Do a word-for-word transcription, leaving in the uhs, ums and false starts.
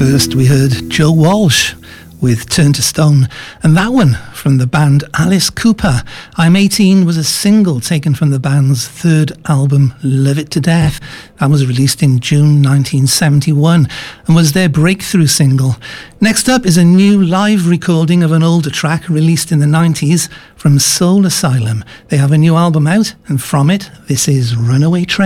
First we heard Joe Walsh with Turn to Stone, and that one from the band Alice Cooper. I'm eighteen was a single taken from the band's third album, Love It to Death. That was released in June nineteen seventy-one and was their breakthrough single. Next up is a new live recording of an older track released in the nineties from Soul Asylum. They have a new album out, and from it, this is Runaway Train.